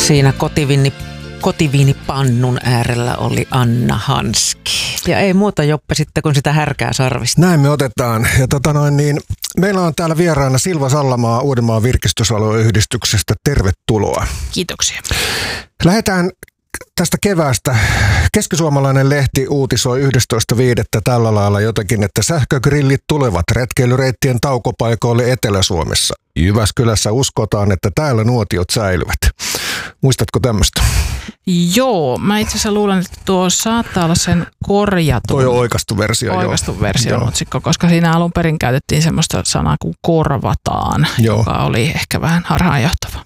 Siinä kotiviinipannun äärellä oli Anna Hanski. Ja ei muuta, Joppe, sitten kun sitä härkää sarvista. Näin me otetaan. Ja meillä on täällä vieraana Silva Sallamaa Uudenmaan virkistysalueyhdistyksestä. Tervetuloa. Kiitoksia. Lähdetään tästä keväästä. Keskisuomalainen lehti uutisoi 11.5. tällä lailla jotenkin, että sähkögrillit tulevat retkeilyreittien taukopaikoille Etelä-Suomessa. Jyväskylässä uskotaan, että täällä nuotiot säilyvät. Muistatko tämmöistä? Joo, mä itse asiassa luulen, että tuo saattaa olla sen korjatun. Toi on oikaistu versio. Oikaistu version otsikko, koska siinä alun perin käytettiin semmoista sanaa kuin korvataan, joka oli ehkä vähän harhaanjohtava.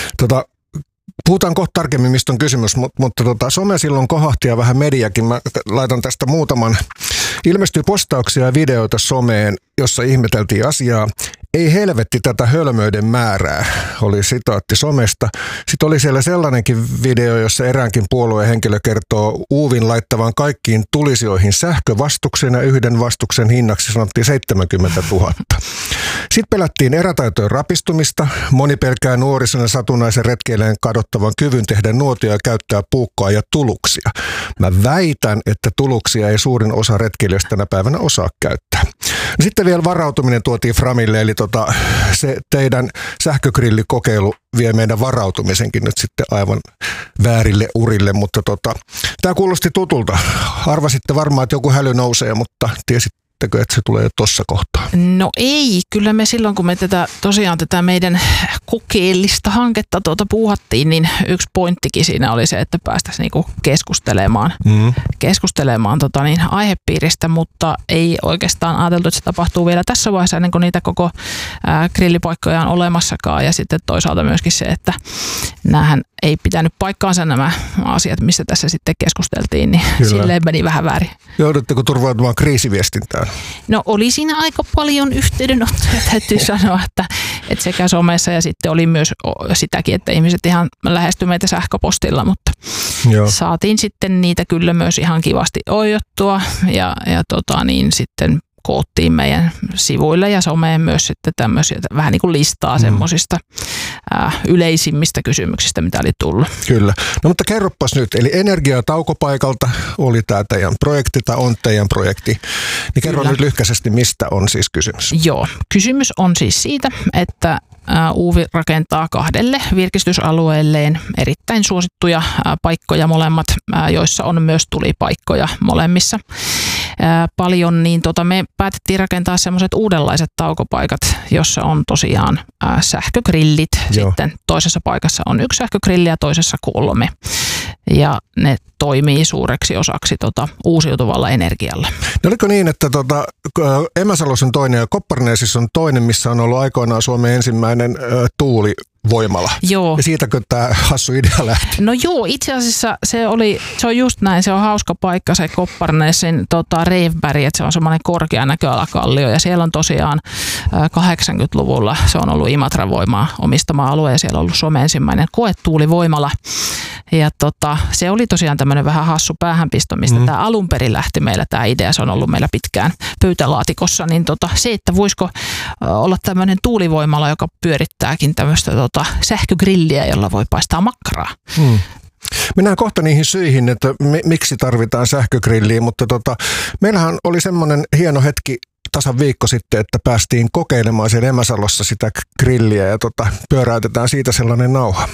Puhutaan kohta tarkemmin, mistä on kysymys, mutta some silloin kohahti ja vähän mediakin. Mä laitan tästä muutaman. Ilmestyi postauksia ja videoita someen, jossa ihmeteltiin asiaa. Ei helvetti tätä hölmöiden määrää, oli sitaatti somesta. Sitten oli siellä sellainenkin video, jossa eräänkin puolueen henkilö kertoo Uuvin laittavan kaikkiin tulisioihin sähkövastuksen ja yhden vastuksen hinnaksi sanottiin 70 000. Sitten pelättiin erätaitojen rapistumista. Moni pelkää nuorison ja satunnaisen retkeilijän kadottavan kyvyn tehdä nuotia ja käyttää puukkoa ja tuluksia. Mä väitän, että tuluksia ei suurin osa retkeilijöistä tänä päivänä osaa käyttää. No sitten vielä varautuminen tuotiin Framille, eli se teidän sähkögrillikokeilu vie meidän varautumisenkin nyt sitten aivan väärille urille, mutta tämä kuulosti tutulta. Arvasitte varmaan, että joku häly nousee, mutta tiesittekö, että se tulee jo tuossa kohtaa? No ei, kyllä me silloin kun me tätä meidän kokeellista hanketta puuhattiin, niin yksi pointtikin siinä oli se, että päästäisiin niinku keskustelemaan aihepiiristä, mutta ei oikeastaan ajateltu, että se tapahtuu vielä tässä vaiheessa ennen kuin niitä koko grillipaikkoja on olemassakaan, ja sitten toisaalta myöskin se, että näähän ei pitänyt paikkaansa nämä asiat, mistä tässä sitten keskusteltiin, niin silleen meni vähän väärin. Joudutteko turvautumaan kriisiviestintään? No oli siinä aika paljon yhteydenottoja, täytyy sanoa, että sekä somessa ja sitten oli myös sitäkin, että ihmiset ihan lähestyi meitä sähköpostilla, mutta saatiin sitten niitä kyllä myös ihan kivasti oijottua ja sitten koottiin meidän sivuille ja someen myös sitten tämmöisiä vähän niin kuin listaa semmoisista yleisimmistä kysymyksistä, mitä oli tullut. Kyllä. No mutta kerropas nyt, eli Energia taukopaikalta oli tämä teidän projekti tai on teidän projekti. Niin kerro nyt lyhkäisesti, mistä on siis kysymys. Joo, kysymys on siis siitä, että Uuvi rakentaa 2 virkistysalueelleen erittäin suosittuja paikkoja molemmat, joissa on myös tulipaikkoja molemmissa. Paljon, niin me päätettiin rakentaa semmoiset uudenlaiset taukopaikat, jossa on tosiaan sähkögrillit. Sitten toisessa paikassa on 1 sähkögrilli ja toisessa 3. Ja ne toimii suureksi osaksi uusiutuvalla energialla. No oliko niin, että Emäsalossa on toinen ja Kopparneesissa on toinen, missä on ollut aikoinaan Suomen ensimmäinen tuulivoimala? Joo. Ja siitäkö tämä hassu idea lähti? No joo, itse asiassa se on just näin, se on hauska paikka se Kopparneesin Reivberg, että se on semmoinen korkea näköalakallio ja siellä on tosiaan 80-luvulla se on ollut Imatran Voimaa omistama alue ja siellä on ollut Suomen ensimmäinen koetuulivoimala. Ja se oli tosiaan tämmöinen vähän hassu päähänpisto, mistä tämä alun perin lähti meillä tämä idea, se on ollut meillä pitkään pöytälaatikossa, niin se, että voisiko olla tämmöinen tuulivoimala, joka pyörittääkin tämmöistä sähkögrilliä, jolla voi paistaa makkaraa. Mennään kohta niihin syihin, että miksi tarvitaan sähkögrilliä, mutta meillähän oli semmoinen hieno hetki tasan viikko sitten, että päästiin kokeilemaan siellä Emäsalossa sitä grilliä ja pyöräytetään siitä sellainen nauha.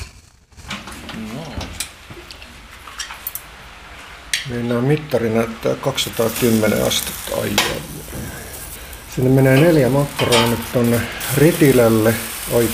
Meillä mittari näyttää 210 astetta. Sinne menee 4 makkaraa nyt tonne Ritilälle. Oi